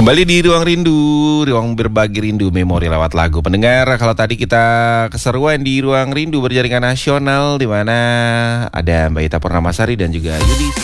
Kembali di Ruang Rindu, ruang berbagi rindu memori lewat lagu. Pendengar, kalau tadi kita keseruan di Ruang Rindu berjaringan nasional, di mana ada Mbak Ita Purnamasari dan juga Yudi.